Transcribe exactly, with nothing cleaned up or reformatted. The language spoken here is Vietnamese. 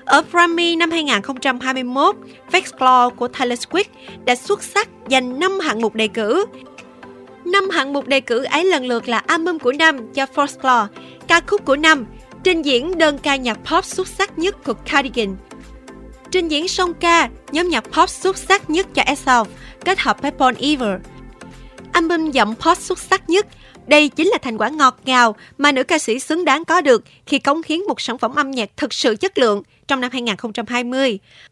Ở Grammy năm hai không hai mốt, Folklore của Taylor Swift đã xuất sắc giành năm hạng mục đề cử. Năm hạng mục đề cử ấy lần lượt là album của năm cho Folklore, ca khúc của năm, trình diễn đơn ca nhạc pop xuất sắc nhất của Cardigan, trình diễn song ca nhóm nhạc pop xuất sắc nhất cho Exile kết hợp với Bon Iver, album giọng pop xuất sắc nhất. Đây chính là thành quả ngọt ngào mà nữ ca sĩ xứng đáng có được khi cống hiến một sản phẩm âm nhạc thực sự chất lượng trong năm hai không hai không.